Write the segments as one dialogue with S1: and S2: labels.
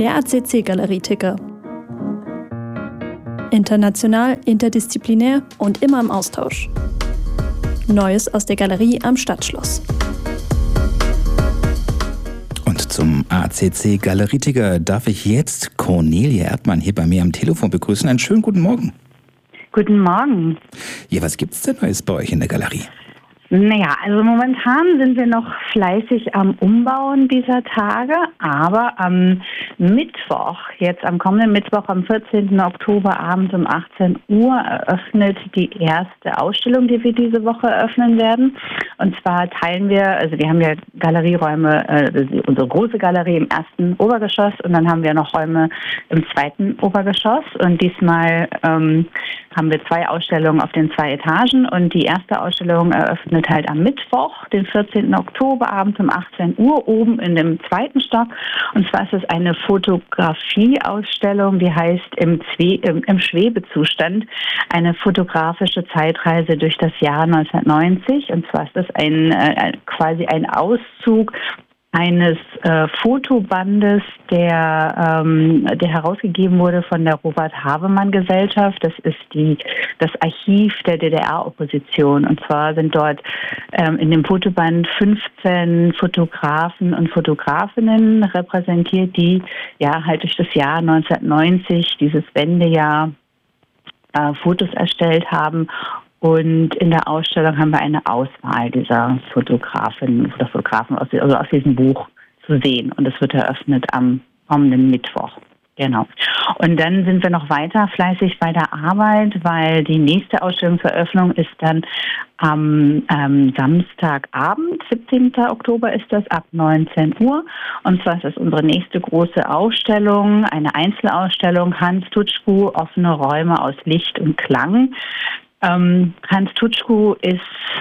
S1: Der ACC-Galerie-Ticker. International, interdisziplinär und immer im Austausch. Neues aus der Galerie am Stadtschloss.
S2: Und zum ACC-Galerie-Ticker darf ich jetzt Cornelia Erdmann hier bei mir am Telefon begrüßen. Einen schönen guten Morgen.
S3: Guten Morgen.
S2: Ja, was gibt's denn Neues bei euch in der Galerie?
S3: Naja, also momentan sind wir noch fleißig am Umbauen dieser Tage, aber am Mittwoch, jetzt am kommenden Mittwoch, am 14. Oktober abends um 18 Uhr eröffnet die erste Ausstellung, die wir diese Woche eröffnen werden. Und zwar teilen wir, also wir haben ja Galerieräume, unsere große Galerie im ersten Obergeschoss und dann haben wir noch Räume im zweiten Obergeschoss. Und diesmal haben wir 2 Ausstellungen auf den 2 Etagen und die erste Ausstellung eröffnet halt am Mittwoch, den 14. Oktober, abends um 18 Uhr, oben in dem 2. Stock. Und zwar ist es eine Fotografieausstellung, die heißt im Schwebezustand, eine fotografische Zeitreise durch das Jahr 1990. Und zwar ist das quasi ein Auszug eines Fotobandes, der herausgegeben wurde von der Robert-Havemann-Gesellschaft. Das ist das Archiv der DDR-Opposition. Und zwar sind dort in dem Fotoband 15 Fotografen und Fotografinnen repräsentiert, die ja halt durch das Jahr 1990, dieses Wendejahr, Fotos erstellt haben. Und in der Ausstellung haben wir eine Auswahl dieser Fotografinnen oder Fotografen aus diesem Buch zu sehen. Und es wird eröffnet am kommenden Mittwoch. Genau. Und dann sind wir noch weiter fleißig bei der Arbeit, weil die nächste Ausstellungseröffnung ist dann am Samstagabend, 17. Oktober ist das, ab 19 Uhr. Und zwar ist das unsere nächste große Ausstellung, eine Einzelausstellung, Hans Tutschku, offene Räume aus Licht und Klang. Hans Tutschku ist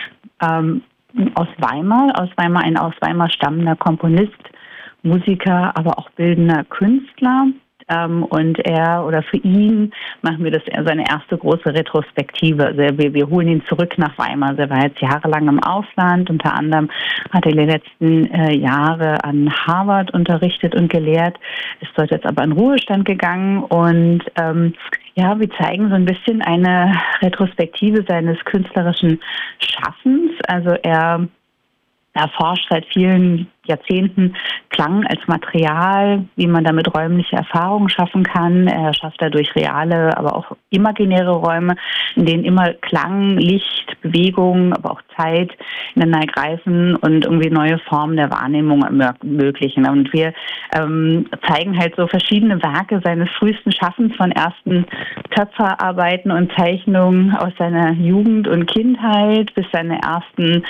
S3: aus Weimar ein aus Weimar stammender Komponist, Musiker, aber auch bildender Künstler. Und für ihn machen wir das seine erste große Retrospektive. Also wir holen ihn zurück nach Weimar. Also er war jetzt jahrelang im Ausland. Unter anderem hat er die letzten Jahre an Harvard unterrichtet und gelehrt, ist dort jetzt aber in Ruhestand gegangen. Und wir zeigen so ein bisschen eine Retrospektive seines künstlerischen Schaffens. Also er erforscht seit vielen Jahrzehnten Klang als Material, wie man damit räumliche Erfahrungen schaffen kann. Er schafft dadurch reale, aber auch imaginäre Räume, in denen immer Klang, Licht, Bewegung, aber auch Zeit ineinander greifen und irgendwie neue Formen der Wahrnehmung ermöglichen. Und wir zeigen halt so verschiedene Werke seines frühesten Schaffens, von ersten Töpferarbeiten und Zeichnungen aus seiner Jugend und Kindheit bis seine ersten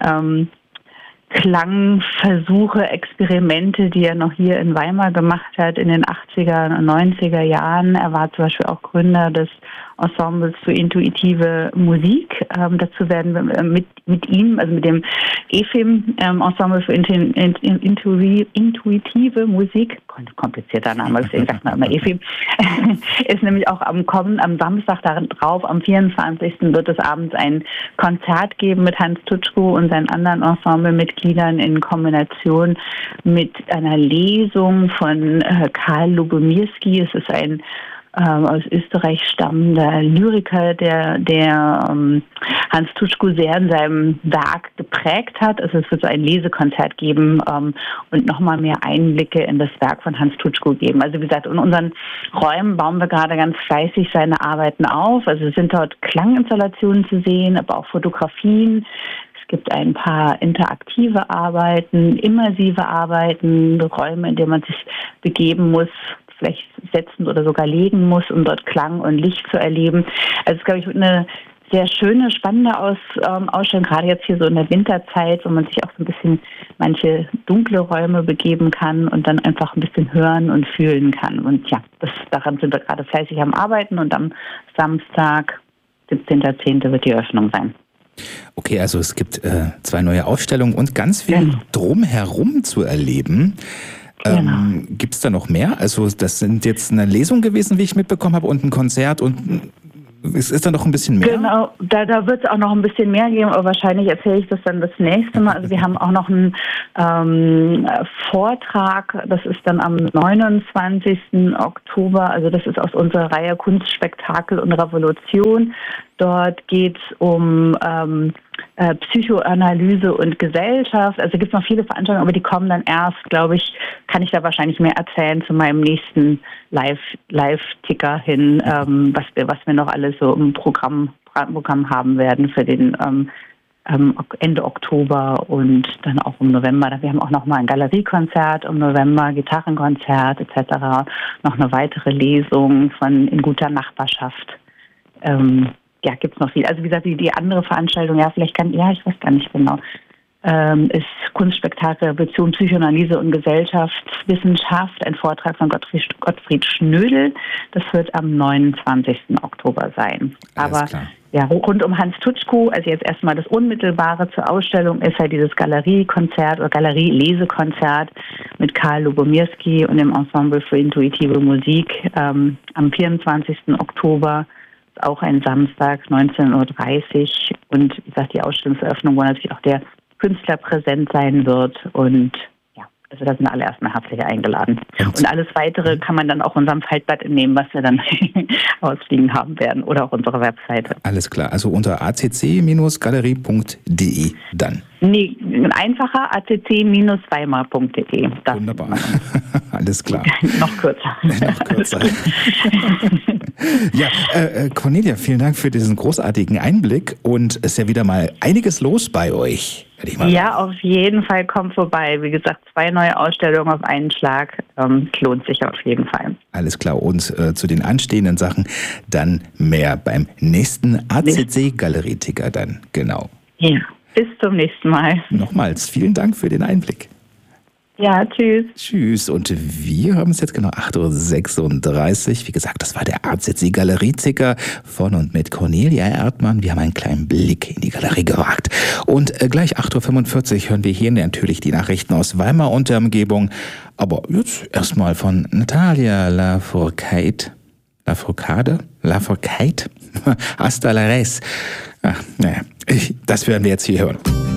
S3: Klangversuche, Experimente, die er noch hier in Weimar gemacht hat in den 80er und 90er Jahren. Er war zum Beispiel auch Gründer des Ensembles für intuitive Musik. Dazu werden wir mit ihm, also mit dem EFIM, Ensemble für intuitive Musik, komplizierter Name, deswegen sagt man immer EFIM, ist nämlich auch am Samstag darauf, am 24. wird es abends ein Konzert geben mit Hans Tutschku und seinen anderen Ensemblemitgliedern in Kombination mit einer Lesung von Karl Lubomirski. Es ist ein aus Österreich stammender Lyriker, der Hans Tutschku sehr in seinem Werk geprägt hat. Also es wird so ein Lesekonzert geben und nochmal mehr Einblicke in das Werk von Hans Tutschku geben. Also wie gesagt, in unseren Räumen bauen wir gerade ganz fleißig seine Arbeiten auf. Also es sind dort Klanginstallationen zu sehen, aber auch Fotografien. Es gibt ein paar interaktive Arbeiten, immersive Arbeiten, Räume, in denen man sich begeben muss, vielleicht setzen oder sogar legen muss, um dort Klang und Licht zu erleben. Also es ist, glaube ich, eine sehr schöne, spannende Ausstellung, gerade jetzt hier so in der Winterzeit, wo man sich auch so ein bisschen manche dunkle Räume begeben kann und dann einfach ein bisschen hören und fühlen kann. Und ja, daran sind wir gerade fleißig am Arbeiten und am Samstag, 17.10. wird die Eröffnung sein.
S2: Okay, also es gibt 2 neue Ausstellungen und ganz viel drumherum zu erleben. Genau. Gibt es da noch mehr? Also das sind jetzt eine Lesung gewesen, wie ich mitbekommen habe, und ein Konzert und Es ist dann noch ein bisschen mehr?
S3: Genau, da wird es auch noch ein bisschen mehr geben, aber wahrscheinlich erzähle ich das dann das nächste Mal. Also wir haben auch noch einen Vortrag, das ist dann am 29. Oktober, also das ist aus unserer Reihe Kunstspektakel und Revolution. Dort geht es um Psychoanalyse und Gesellschaft. Also gibt es noch viele Veranstaltungen, aber die kommen dann erst, glaube ich, kann ich da wahrscheinlich mehr erzählen zu meinem nächsten Live-Ticker hin, was wir noch alles so im Programm haben werden für den Ende Oktober und dann auch im November. Wir haben auch noch mal ein Galeriekonzert im November, Gitarrenkonzert etc. Noch eine weitere Lesung von In guter Nachbarschaft. Ja, gibt es noch viel. Also wie gesagt, die andere Veranstaltung, ich weiß gar nicht genau, ist Kunstspektakel, Revolution, Psychoanalyse und Gesellschaftswissenschaft, ein Vortrag von Gottfried Schnödel. Das wird am 29. Oktober sein. Aber ja, rund um Hans Tutschko, also jetzt erstmal das Unmittelbare zur Ausstellung, ist halt dieses Galeriekonzert oder Galerie-Lesekonzert mit Karl Lubomirski und dem Ensemble für intuitive Musik am 24. Oktober. Auch ein Samstag, 19.30 Uhr. Und wie gesagt, die Ausstellungseröffnung, wo natürlich auch der Künstler präsent sein wird. Und ja, also da sind alle erstmal herzlich eingeladen. Und alles Weitere kann man dann auch unserem Faltblatt entnehmen, was wir dann ausliegen haben werden. Oder auch unsere Webseite.
S2: Alles klar, also unter acc-galerie.de dann.
S3: Nee, einfacher, acc-weimar.de.
S2: Wunderbar. Alles klar.
S3: Noch kürzer.
S2: Noch kürzer. Ja, Cornelia, vielen Dank für diesen großartigen Einblick und es ist ja wieder mal einiges los bei euch.
S3: Ja, auf jeden Fall, kommt vorbei. Wie gesagt, 2 neue Ausstellungen auf einen Schlag. Lohnt sich auf jeden Fall.
S2: Alles klar, und zu den anstehenden Sachen dann mehr beim nächsten ACC-Galerie-Ticker dann, genau.
S3: Ja, bis zum nächsten Mal.
S2: Nochmals, vielen Dank für den Einblick.
S3: Ja, tschüss.
S2: Tschüss. Und wir haben es jetzt genau 8.36 Uhr. Wie gesagt, das war der ACC Galerie-Ticker von und mit Cornelia Erdmann. Wir haben einen kleinen Blick in die Galerie gewagt. Und gleich 8.45 Uhr hören wir hier natürlich die Nachrichten aus Weimar und der Umgebung. Aber jetzt erstmal von Natalia Lafourcade. Hasta la res. Ach, naja, das werden wir jetzt hier hören.